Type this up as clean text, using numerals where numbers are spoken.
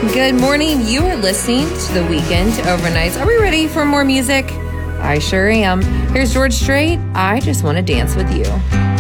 Good morning. You are listening to The Weekend Overnights. Are we ready for more music? I sure am. Here's George Strait. I just want to dance with you.